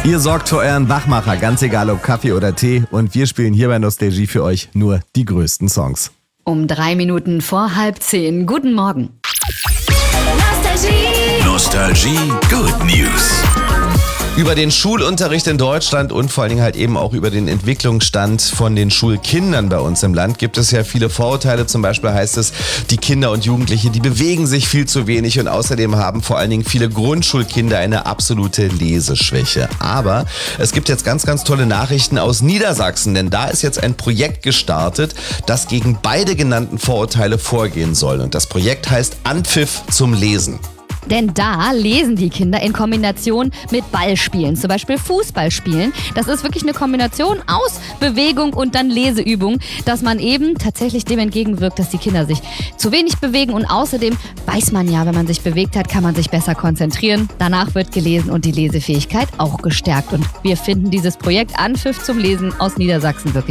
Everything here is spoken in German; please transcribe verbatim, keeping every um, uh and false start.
Ihr sorgt für euren Wachmacher, ganz egal ob Kaffee oder Tee. Und wir spielen hier bei Nostalgie für euch nur die größten Songs. Um drei Minuten vor halb zehn. Guten Morgen. Nostalgie. Nostalgie Good News. Über den Schulunterricht in Deutschland und vor allen Dingen halt eben auch über den Entwicklungsstand von den Schulkindern bei uns im Land gibt es ja viele Vorurteile. Zum Beispiel heißt es, die Kinder und Jugendliche, die bewegen sich viel zu wenig und außerdem haben vor allen Dingen viele Grundschulkinder eine absolute Leseschwäche. Aber es gibt jetzt ganz, ganz tolle Nachrichten aus Niedersachsen, denn da ist jetzt ein Projekt gestartet, das gegen beide genannten Vorurteile vorgehen soll. Und das Projekt heißt Anpfiff zum Lesen. Denn da lesen die Kinder in Kombination mit Ballspielen, zum Beispiel Fußballspielen. Das ist wirklich eine Kombination aus Bewegung und dann Leseübung, dass man eben tatsächlich dem entgegenwirkt, dass die Kinder sich zu wenig bewegen. Und außerdem weiß man ja, wenn man sich bewegt hat, kann man sich besser konzentrieren. Danach wird gelesen und die Lesefähigkeit auch gestärkt. Und wir finden dieses Projekt Anpfiff zum Lesen aus Niedersachsen wirklich